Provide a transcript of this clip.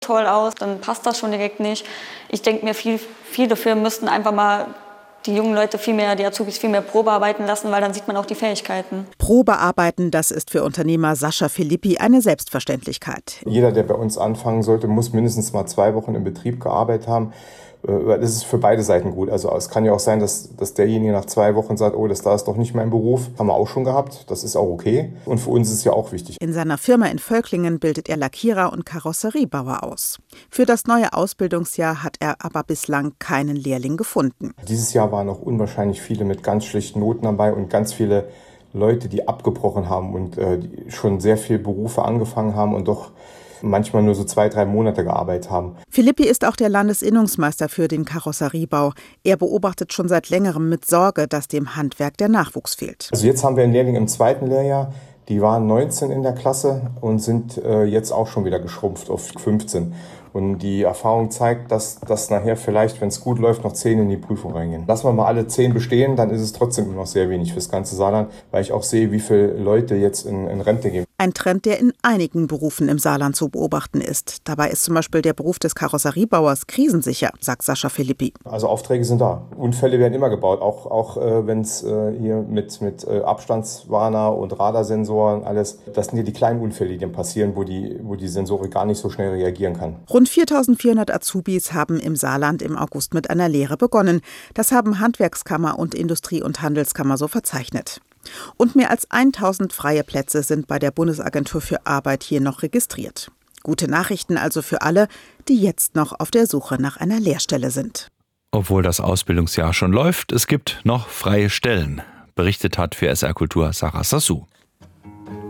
toll aus, dann passt das schon direkt nicht. Ich denke mir, viele Firmen müssten einfach mal die jungen Leute die Azubis viel mehr Probearbeiten lassen, weil dann sieht man auch die Fähigkeiten. Probearbeiten, das ist für Unternehmer Sascha Filippi eine Selbstverständlichkeit. Jeder, der bei uns anfangen sollte, muss mindestens mal 2 Wochen im Betrieb gearbeitet haben. Das ist für beide Seiten gut. Also es kann ja auch sein, dass derjenige nach 2 Wochen sagt, oh, das da ist doch nicht mein Beruf. Haben wir auch schon gehabt. Das ist auch okay. Und für uns ist es ja auch wichtig. In seiner Firma in Völklingen bildet er Lackierer und Karosseriebauer aus. Für das neue Ausbildungsjahr hat er aber bislang keinen Lehrling gefunden. Dieses Jahr waren noch unwahrscheinlich viele mit ganz schlechten Noten dabei und ganz viele Leute, die abgebrochen haben und die schon sehr viele Berufe angefangen haben und doch manchmal nur so 2-3 Monate gearbeitet haben. Filippi ist auch der Landesinnungsmeister für den Karosseriebau. Er beobachtet schon seit längerem mit Sorge, dass dem Handwerk der Nachwuchs fehlt. Also jetzt haben wir einen Lehrling im 2. Lehrjahr. Die waren 19 in der Klasse und sind jetzt auch schon wieder geschrumpft auf 15. Und die Erfahrung zeigt, dass nachher vielleicht, wenn es gut läuft, noch 10 in die Prüfung reingehen. Lassen wir mal alle 10 bestehen, dann ist es trotzdem immer noch sehr wenig fürs ganze Saarland, weil ich auch sehe, wie viele Leute jetzt in Rente gehen. Ein Trend, der in einigen Berufen im Saarland zu beobachten ist. Dabei ist zum Beispiel der Beruf des Karosseriebauers krisensicher, sagt Sascha Filippi. Also Aufträge sind da. Unfälle werden immer gebaut, auch wenn es hier mit Abstandswarner und Radarsensoren alles. Das sind hier die kleinen Unfälle, die dann passieren, wo die Sensorik gar nicht so schnell reagieren kann. Rund 4.400 Azubis haben im Saarland im August mit einer Lehre begonnen. Das haben Handwerkskammer und Industrie- und Handelskammer so verzeichnet. Und mehr als 1.000 freie Plätze sind bei der Bundesagentur für Arbeit hier noch registriert. Gute Nachrichten also für alle, die jetzt noch auf der Suche nach einer Lehrstelle sind. Obwohl das Ausbildungsjahr schon läuft, es gibt noch freie Stellen. Berichtet hat für SR Kultur Sarah Sassou.